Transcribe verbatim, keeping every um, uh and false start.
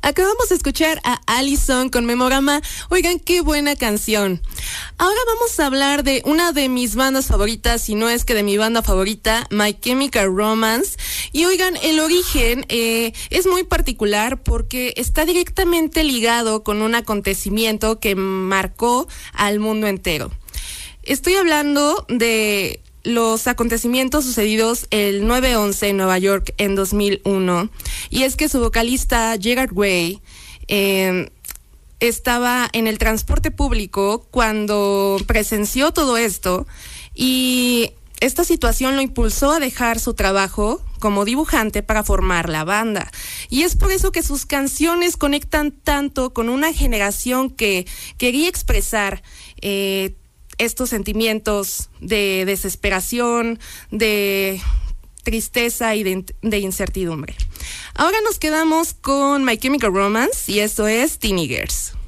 Acabamos de escuchar a Allison con Memorama. Oigan, qué buena canción. Ahora vamos a hablar de una de mis bandas favoritas, si no es que de mi banda favorita, My Chemical Romance. Y oigan, el origen eh, es muy particular porque está directamente ligado con un acontecimiento que marcó al mundo entero. Estoy hablando de los acontecimientos sucedidos el nueve once en Nueva York en dos mil uno, y es que su vocalista Gerard Way eh, estaba en el transporte público cuando presenció todo esto, y esta situación lo impulsó a dejar su trabajo como dibujante para formar la banda. Y es por eso que sus canciones conectan tanto con una generación que quería expresar eh, estos sentimientos de desesperación, de tristeza y de, de incertidumbre. Ahora nos quedamos con My Chemical Romance y esto es Teenagers.